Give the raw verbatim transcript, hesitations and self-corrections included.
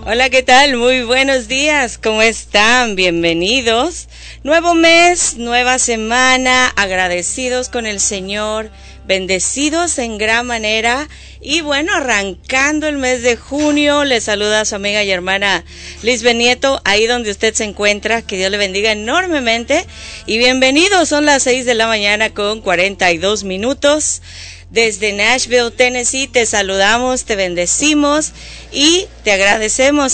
Hola, ¿qué tal? Muy buenos días, ¿cómo están? Bienvenidos. Nuevo mes, nueva semana, agradecidos con el Señor, bendecidos en gran manera. Y bueno, arrancando el mes de junio, le saluda a su amiga y hermana Lisbeth Nieto, ahí donde usted se encuentra, que Dios le bendiga enormemente. Y bienvenidos, son las seis de la mañana con cuarenta y dos minutos. Desde Nashville, Tennessee, te saludamos, te bendecimos y te agradecemos